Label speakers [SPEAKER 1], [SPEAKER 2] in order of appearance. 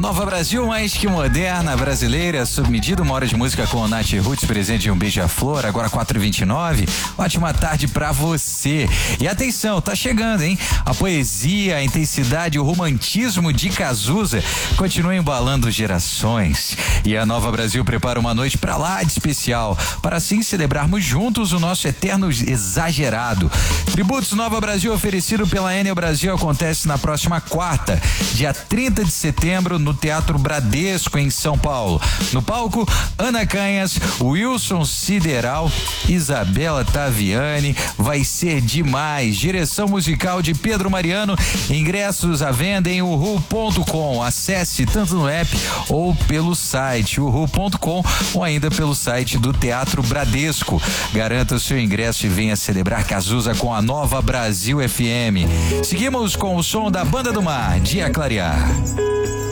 [SPEAKER 1] Nova Brasil, mais que moderna, brasileira, sob medida, uma hora de música com o Nath Roots, presente de um beija-flor, agora 4h29. Ótima tarde pra você. E atenção, tá chegando, hein? A poesia, a intensidade, o romantismo de Cazuza continuam embalando gerações. E a Nova Brasil prepara uma noite pra lá de especial, para assim celebrarmos juntos o nosso eterno exagerado. Tributos Nova Brasil oferecido pela Enel Brasil acontece na próxima quarta, dia 30 de setembro, no Teatro Bradesco, em São Paulo. No palco, Ana Canhas, Wilson Sideral, Isabela Taviani. Vai ser demais. Direção musical de Pedro Mariano. Ingressos à venda em uhu.com. Acesse tanto no app ou pelo site uhu.com ou ainda pelo site do Teatro Bradesco. Garanta o seu ingresso e venha celebrar Cazuza com a Nova Brasil FM. Seguimos com o som da Banda do Mar, Dia Clarear.